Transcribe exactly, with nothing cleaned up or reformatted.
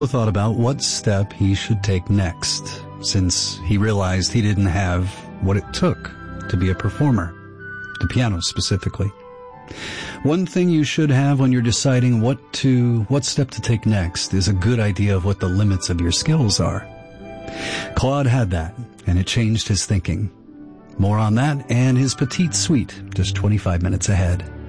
thought about what step he should take next, since he realized he didn't have what it took to be a performer, the piano specifically. One thing you should have when you're deciding what to, what step to take next is a good idea of what the limits of your skills are. Claude had that, and it changed his thinking. More on that and his petite suite, just twenty-five minutes ahead.